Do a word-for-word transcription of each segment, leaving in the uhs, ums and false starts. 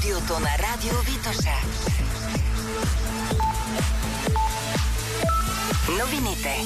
студиото на Радио Витоша. Новините.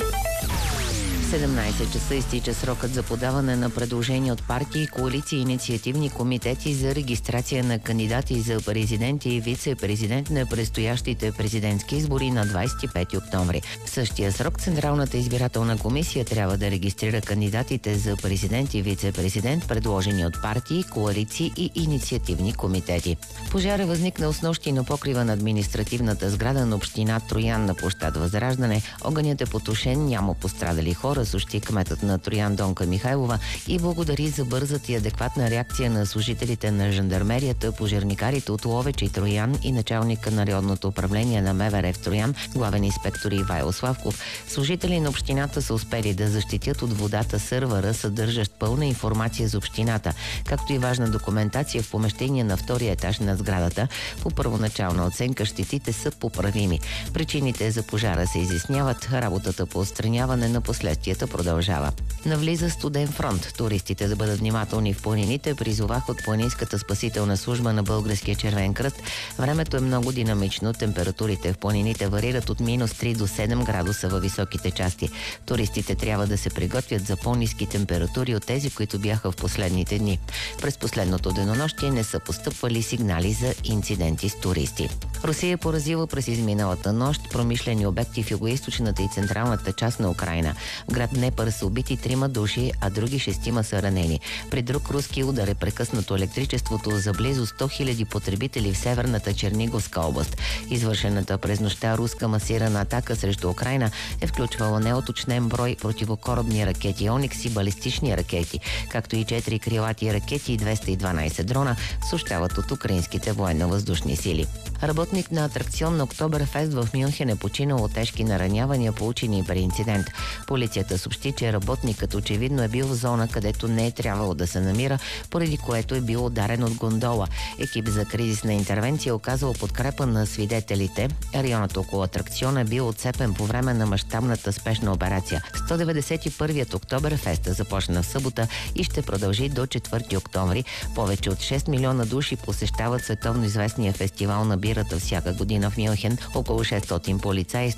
седемнайсет часа изтича срокът за подаване на предложения от партии, коалиции и инициативни комитети за регистрация на кандидати за президент и вице-президент на предстоящите президентски избори на двайсет и пети октомври. В същия срок Централната избирателна комисия трябва да регистрира кандидатите за президент и вице-президент, предложени от партии, коалиции и инициативни комитети. Пожар е възникнал с нощи на покрива на административната сграда на община Троян на площад Възраждане. Огънят е потушен, няма пострадали хора, съобщи кметът на Троян Донка Михайлова и благодари за бързата и адекватна реакция на служителите на жандармерията, пожарникарите от Ловеч и Троян и началника на районното управление на МВР в Троян, главен инспектор Ивайло Славков. Служители на общината са успели да защитят от водата сървъра, съдържащ пълна информация за общината, както и важна документация в помещение на втория етаж на сградата. По първоначална оценка щетите са поправими. Причините за пожара се изясняват, работата по отстраняване на последствията продължава. Навлиза студен фронт. Туристите да бъдат внимателни в планините, призовах от планинската спасителна служба на Българския червен кръст. Времето е много динамично, температурите в планините варират от минус три до седем градуса във високите части. Туристите трябва да се приготвят за по-ниски температури от тези, които бяха в последните дни. През последното денонощие не са постъпвали сигнали за инциденти с туристи. Русия е поразила през изминалата нощ промишлени обекти в югоизточната и централната част на Украйна. В град Днепър са убити трима души, а други шестима са ранени. При друг руски удар е прекъснато електричеството за близо сто хиляди потребители в северната Черниговска област. Извършената през нощта руска масирана атака срещу Украйна е включвала неуточнен брой противокорабни ракети Оникс и балистични ракети, както и четири крилати ракети и двеста и дванайсет дрона, съобщават от украинските военно-въздушни сили. Работник на атракцион на Октоберфест в Мюнхен е починал от тежки наранявания, получени при инцидент. Полицията съобщи, че работникът очевидно е бил в зона, където не е трябвало да се намира, поради което е бил ударен от гондола. Екип за кризисна интервенция е оказал подкрепа на свидетелите. Районът около атракциона е бил отцепен по време на мащабната спешна операция. сто деветдесет и първият Октоберфест започна в събота и ще продължи до четвърти октомври. Повече от шест милиона души посещават световно известния фестивал на бирата всяка година в Мюнхен. Около шестстотин полицаи